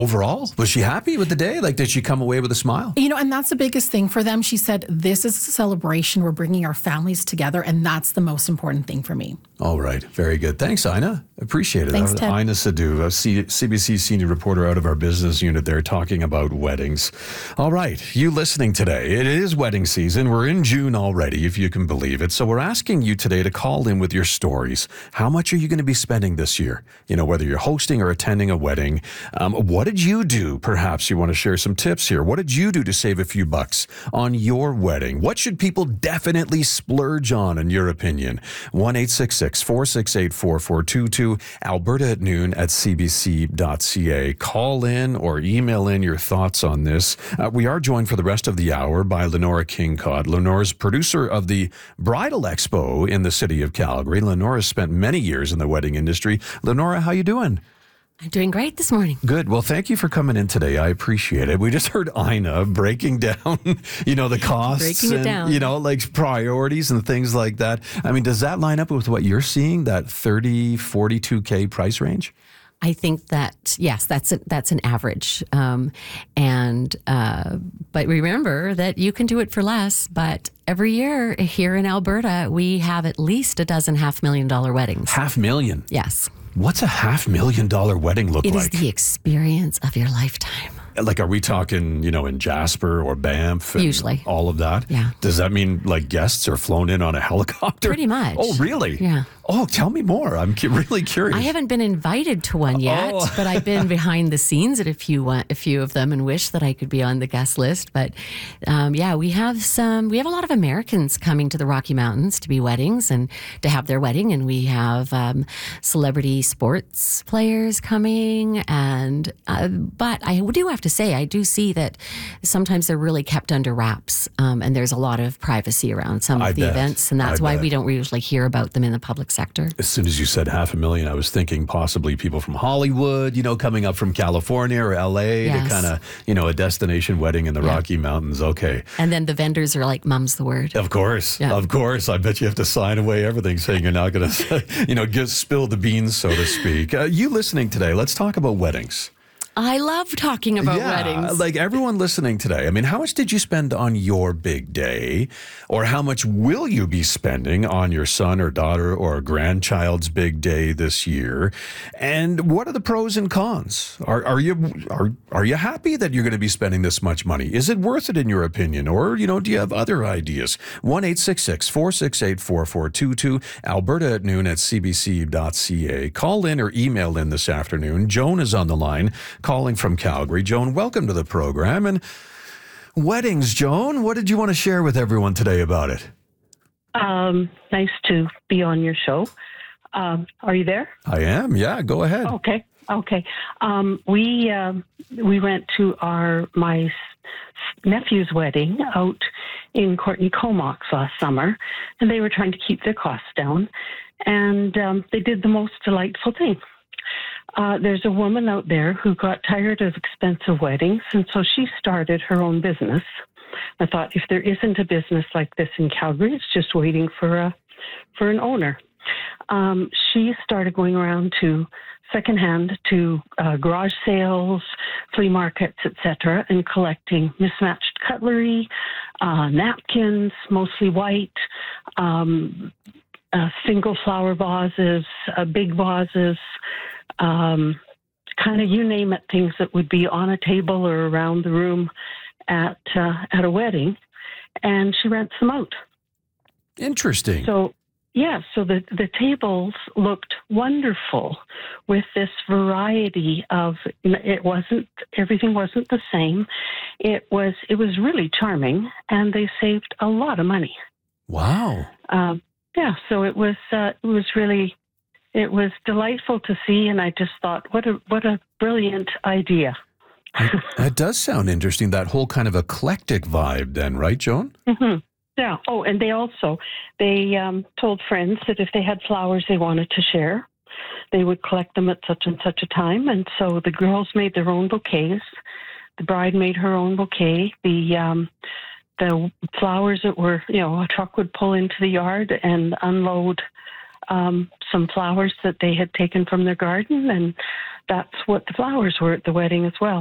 Overall, was she happy with the day? Like, did she come away with a smile? And that's the biggest thing for them. She said, this is a celebration. We're bringing our families together, and that's the most important thing for me. All right. Very good. Thanks, Ina. Appreciate it. Thanks, Ted. Ina Sadhu, a CBC senior reporter out of our business unit there, talking about weddings. All right. You listening today. It is wedding season. We're in June already, if you can believe it. So we're asking you today to call in with your stories. How much are you going to be spending this year? Whether you're hosting or attending a wedding. What did you do? Perhaps you want to share some tips here. What did you do to save a few bucks on your wedding? What should people definitely splurge on, in your opinion? 1-866-468-4422, alberta@noon@cbc.ca. Call in or email in your thoughts on this. We are joined for the rest of the hour by Lenora Kingcott. Lenora's producer of the Bridal Expo in the city of Calgary. Lenora spent many years in the wedding industry. Lenora, how you doing? I'm doing great this morning. Good. Well, thank you for coming in today. I appreciate it. We just heard Ina breaking down, the costs. Breaking it down. Like priorities and things like that. I mean, does that line up with what you're seeing, that 30, 42K price range? I think that, yes, that's an average. But remember that you can do it for less. But every year here in Alberta, we have at least a dozen $500,000 weddings. $500,000? Yes. What's a $500,000 wedding look like? It is the experience of your lifetime. Like, are we talking, in Jasper or Banff? Usually. All of that? Yeah. Does that mean, like, guests are flown in on a helicopter? Pretty much. Oh, really? Yeah. Oh, tell me more. I'm really curious. I haven't been invited to one yet, but I've been behind the scenes at a few of them and wish that I could be on the guest list. But we have a lot of Americans coming to the Rocky Mountains to be weddings and to have their wedding. And we have celebrity sports players coming. And but I do have to say, I do see that sometimes they're really kept under wraps. And there's a lot of privacy around some of the events. And that's why we don't usually hear about them in the public sector. As soon as you said $500,000, I was thinking possibly people from Hollywood, coming up from California or LA to kind of, a destination wedding in the Rocky Mountains. Okay. And then the vendors are like, mum's the word. Of course. Yeah. Of course. I bet you have to sign away everything saying you're not going to, spill the beans, so to speak. You listening today, let's talk about weddings. I love talking about weddings. Like everyone listening today, I mean, how much did you spend on your big day? Or how much will you be spending on your son or daughter or grandchild's big day this year? And what are the pros and cons? Are you happy that you're going to be spending this much money? Is it worth it in your opinion? Or, do you have other ideas? 1-866-468-4422, alberta@noon@cbc.ca. Call in or email in this afternoon. Joan is on the line, calling from Calgary. Joan, welcome to the program. And weddings, Joan, what did you want to share with everyone today about it? Nice to be on your show. Are you there? I am. Yeah, go ahead. Okay. We went to my nephew's wedding out in Courtney Comox last summer, and they were trying to keep their costs down, and they did the most delightful thing. There's a woman out there who got tired of expensive weddings, and so she started her own business. I thought, if there isn't a business like this in Calgary, it's just waiting for an owner. She started going around to secondhand to garage sales, flea markets, etc., and collecting mismatched cutlery, napkins, mostly white, single flower vases, big vases, kind of you name it, things that would be on a table or around the room at a wedding, and she rents them out. Interesting. So the tables looked wonderful with this variety of. Everything wasn't the same. It was really charming, and they saved a lot of money. Wow. So it was really. It was delightful to see, and I just thought, what a brilliant idea. That does sound interesting, that whole kind of eclectic vibe then, right, Joan? Mm-hmm. Yeah. Oh, and they told friends that if they had flowers they wanted to share, they would collect them at such and such a time. And so the girls made their own bouquets. The bride made her own bouquet. The flowers that were, a truck would pull into the yard and unload some flowers that they had taken from their garden, and that's what the flowers were at the wedding as well.